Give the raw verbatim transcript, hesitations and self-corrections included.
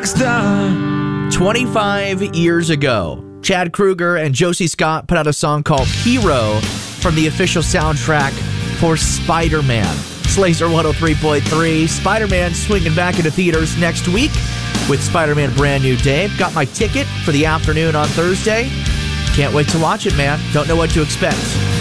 star. twenty-five years ago, Chad Kroeger and Josie Scott put out a song called Hero from the official soundtrack for Spider-Man. It's Laser one oh three point three. Spider-Man swinging back into theaters next week with Spider-Man Brand New Day. Got my ticket for the afternoon on Thursday. Can't wait to watch it, man. Don't know what to expect.